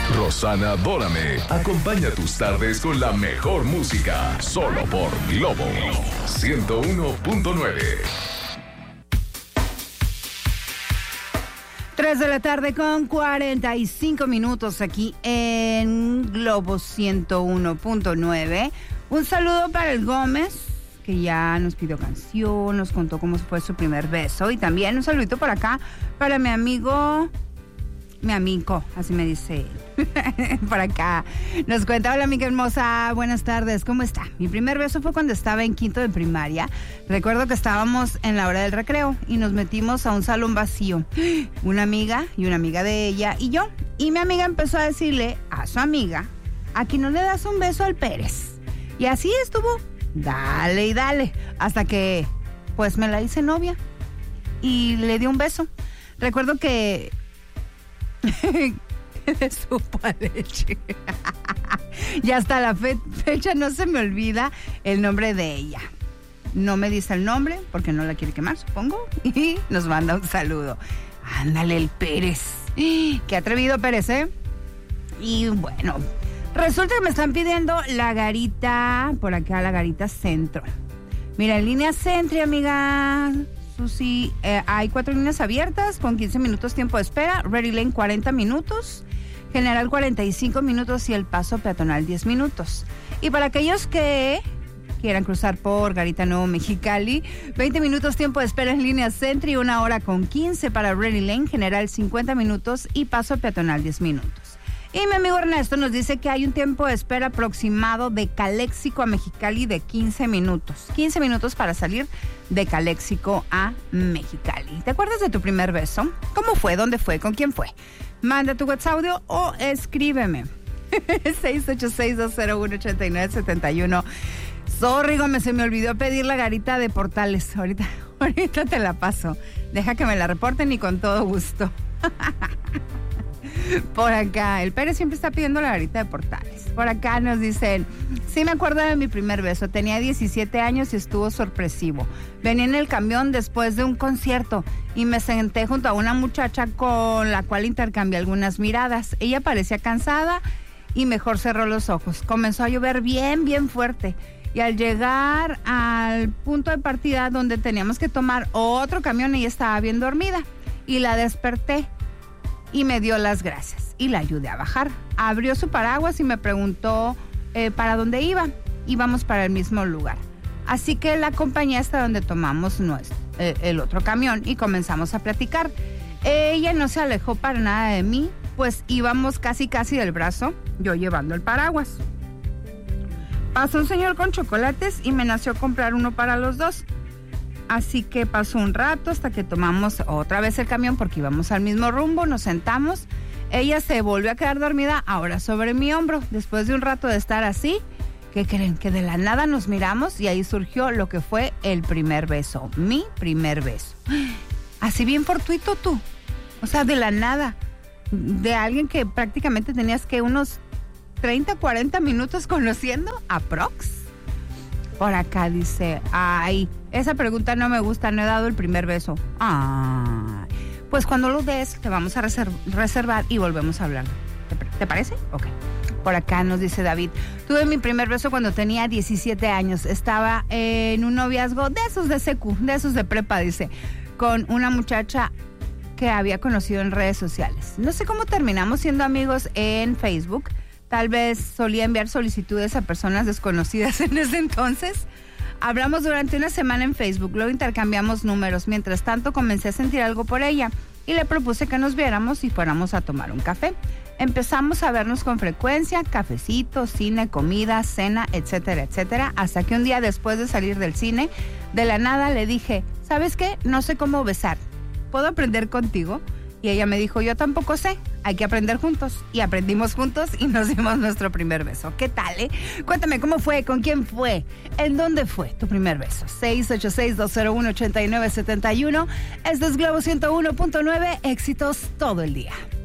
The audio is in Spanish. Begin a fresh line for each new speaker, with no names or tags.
Rosana Dórame acompaña tus tardes con la mejor música, solo por Globo 101.9.
3 de la tarde con 45 minutos aquí en Globo 101.9. Un saludo para el Gómez, que ya nos pidió canción, nos contó cómo fue su primer beso. Y también un saludito por acá para mi amigo, así me dice él. Por acá nos cuenta: hola amiga hermosa, buenas tardes, ¿cómo está? Mi primer beso fue cuando estaba en quinto de primaria. Recuerdo que estábamos en la hora del recreo y nos metimos a un salón vacío, una amiga y una amiga de ella y yo. Y mi amiga empezó a decirle a su amiga: aquí no le das un beso al Pérez. Y así estuvo, dale y dale, hasta que pues me la hice novia y le di un beso. Recuerdo que de supo a leche. Y hasta la fecha no se me olvida el nombre de ella. No me dice el nombre porque no la quiere quemar, supongo. Y nos manda un saludo. Ándale, el Pérez. Qué atrevido Pérez, ¿eh? Y bueno, resulta que me están pidiendo la garita, por acá la garita centro. Mira, en línea Centri, amiga Susi, hay 4 líneas abiertas con 15 minutos tiempo de espera. Ready Lane 40 minutos, General 45 minutos y el paso peatonal 10 minutos. Y para aquellos que quieran cruzar por Garita Nuevo Mexicali, 20 minutos tiempo de espera en línea Centri, 1 hora con 15 para Ready Lane, General 50 minutos y paso peatonal 10 minutos. Y mi amigo Ernesto nos dice que hay un tiempo de espera aproximado de Caléxico a Mexicali de 15 minutos. 15 minutos para salir de Caléxico a Mexicali. ¿Te acuerdas de tu primer beso? ¿Cómo fue? ¿Dónde fue? ¿Con quién fue? Manda tu WhatsApp audio o escríbeme. 686-201-8971. Sorry, Gómez, se me olvidó pedir la garita de Portales. Ahorita te la paso. Deja que me la reporten y con todo gusto. Por acá, el Pérez siempre está pidiendo la garita de Portales. Por acá nos dicen: sí me acuerdo de mi primer beso, tenía 17 años y estuvo sorpresivo. Venía en el camión después de un concierto y me senté junto a una muchacha con la cual intercambié algunas miradas. Ella parecía cansada y mejor cerró los ojos. Comenzó a llover bien fuerte y al llegar al punto de partida donde teníamos que tomar otro camión, ella estaba bien dormida y la desperté. Y me dio las gracias y la ayudé a bajar. Abrió su paraguas y me preguntó para dónde iba. Íbamos para el mismo lugar. Así que la acompañé hasta donde tomamos el otro camión y comenzamos a platicar. Ella no se alejó para nada de mí, pues íbamos casi del brazo, yo llevando el paraguas. Pasó un señor con chocolates y me nació comprar uno para los dos. Así que pasó un rato hasta que tomamos otra vez el camión porque íbamos al mismo rumbo, nos sentamos. Ella se volvió a quedar dormida, ahora sobre mi hombro. Después de un rato de estar así, ¿qué creen? Que de la nada nos miramos y ahí surgió lo que fue el primer beso, mi primer beso. Así bien fortuito tú, o sea, de la nada, de alguien que prácticamente tenías que unos 30, 40 minutos conociendo, aprox. Por acá dice: ay, esa pregunta no me gusta, no he dado el primer beso. Ay, pues cuando lo des te vamos a reservar y volvemos a hablar. ¿Te parece? Ok. Por acá nos dice David: tuve mi primer beso cuando tenía 17 años. Estaba en un noviazgo de esos de secu, de esos de prepa, dice, con una muchacha que había conocido en redes sociales. No sé cómo terminamos siendo amigos en Facebook. Tal vez solía enviar solicitudes a personas desconocidas en ese entonces. Hablamos durante una semana en Facebook, luego intercambiamos números. Mientras tanto, comencé a sentir algo por ella y le propuse que nos viéramos y fuéramos a tomar un café. Empezamos a vernos con frecuencia, cafecito, cine, comida, cena, etcétera, etcétera, hasta que un día después de salir del cine, de la nada le dije: ¿sabes qué? No sé cómo besar. ¿Puedo aprender contigo? Y ella me dijo: yo tampoco sé, hay que aprender juntos. Y aprendimos juntos y nos dimos nuestro primer beso. ¿Qué tal, Cuéntame cómo fue, con quién fue, en dónde fue tu primer beso. 686-201-8971. Esto es Globo 101.9, éxitos todo el día.